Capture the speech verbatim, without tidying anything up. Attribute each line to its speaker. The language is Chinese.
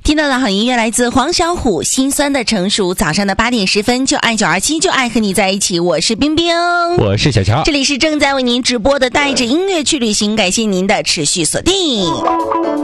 Speaker 1: 听到的好音乐来自黄小琥，心酸的成熟。早上的八点十分，就爱九二七，就爱和你在一起。我是冰冰，
Speaker 2: 我是小乔，
Speaker 1: 这里是正在为您直播的带着音乐去旅行，感谢您的持续锁定。